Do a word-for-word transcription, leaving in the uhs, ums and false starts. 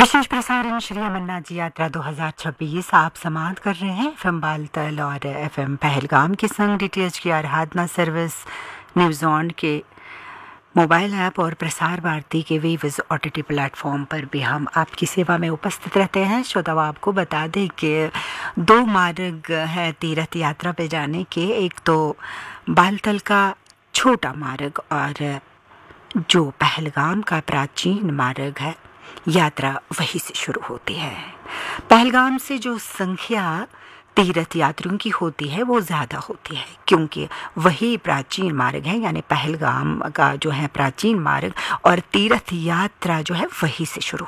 विशेष प्रसारण श्री अमरनाथ जी यात्रा दो हज़ार छब्बीस आप समाप्त कर रहे हैं एफएम बालतल और एफएम पहलगाम के संग डीटीएच की आराधना सर्विस न्यूज़ ऑन के मोबाइल ऐप और प्रसार भारती के वीविज ओटीटी प्लेटफॉर्म पर भी हम आपकी सेवा में उपस्थित रहते हैं। श्रोताओं, आपको बता दें कि दो मार्ग है तीर्थ यात्रा पे जाने के। एक तो बालतल का छोटा मार्ग और जो पहलगाम का प्राचीन मार्ग है, यात्रा वहीं से शुरू होती है। पहलगाम से जो संख्या तीर्थ यात्रियों की होती है वो ज़्यादा होती है, क्योंकि वही प्राचीन मार्ग है, यानी पहलगाम का जो है प्राचीन मार्ग और तीर्थ यात्रा जो है वहीं से शुरू